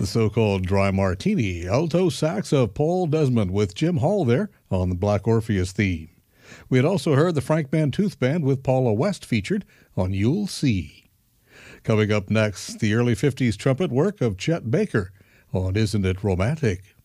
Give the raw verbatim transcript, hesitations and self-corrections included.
the so-called Dry Martini, alto sax of Paul Desmond with Jim Hall there on the Black Orpheus theme. We had also heard the Frank Mantooth Band with Paula West featured on You'll See. Coming up next, the early fifties trumpet work of Chet Baker on Isn't It Romantic?